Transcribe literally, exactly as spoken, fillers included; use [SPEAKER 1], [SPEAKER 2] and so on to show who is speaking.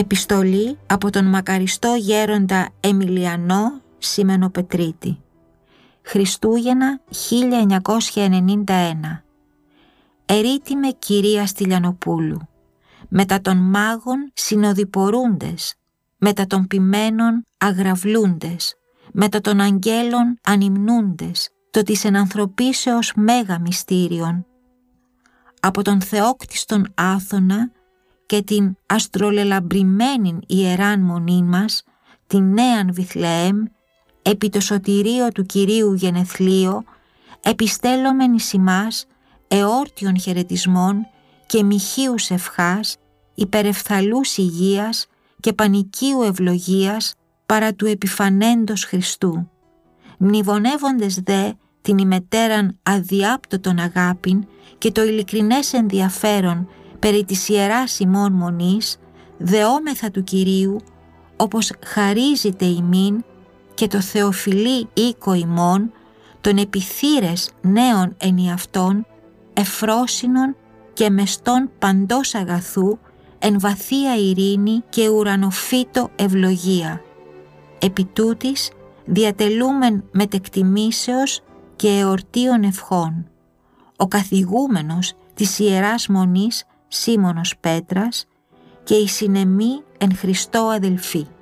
[SPEAKER 1] Επιστολή από τον μακαριστό γέροντα Εμιλιανό Σημενοπετρίτη. Χριστούγεννα χίλια εννιακόσια ενενήντα ένα. Ερήτημε κυρία Στυλιανοπούλου, μετά των μάγων συνοδοιπορούντες, μετά των ποιμένων αγραυλούντες, μετά των αγγέλων ανυμνούντες, το της ενανθρωπίσεως μέγα μυστήριον. Από τον θεόκτιστον Άθωνα και την αστρολελαμπρημένην ιεράν μονήν μας, την νέαν Βιθλεέμ, επί το σωτηρίο του Κυρίου γενεθλίο, επιστέλλομεν εις ημάς εόρτιων χαιρετισμών και μοιχείους ευχάς, υπερεφθαλούς υγείας και πανικίου ευλογίας παρά του επιφανέντος Χριστού. Μνηβονεύοντες δε την ημετέραν αδιάπτωτον αγάπην και το ειλικρινές ενδιαφέρον περί της ιεράς ημών μονής, δεόμεθα του Κυρίου, όπως χαρίζεται ημίν και το θεοφιλή οίκο ημών, των επιθύρες νέων ενιαυτών, εφρόσινων και μεστών παντός αγαθού, εν βαθία ειρήνη και ουρανοφύτω ευλογία. Επί τούτης διατελούμεν μετεκτιμήσεως και εορτίων ευχών. Ο καθηγούμενος της Ιεράς Μονής Σίμωνος Πέτρας και η συνεμή εν Χριστώ αδελφοί.